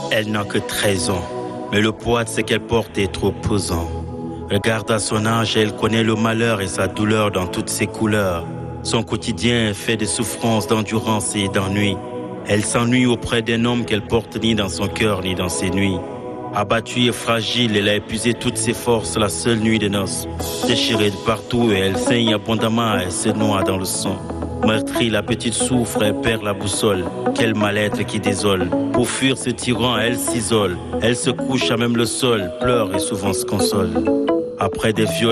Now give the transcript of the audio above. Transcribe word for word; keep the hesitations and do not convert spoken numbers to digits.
Elle n'a que treize ans, mais le poids de ce qu'elle porte est trop pesant. Regarde à son âge, elle connaît le malheur et sa douleur dans toutes ses couleurs. Son quotidien est fait de souffrances, d'endurance et d'ennui. Elle s'ennuie auprès d'un homme qu'elle porte ni dans son cœur ni dans ses nuits. Abattue et fragile, elle a épuisé toutes ses forces la seule nuit des noces. Déchirée de partout et elle saigne abondamment, elle se noie dans le sang. Meurtrie, la petite souffre, elle perd la boussole. Quel mal-être qui désole. Pour fuir ce tyran, elle s'isole. Elle se couche à même le sol, pleure et souvent se console. Après des violences,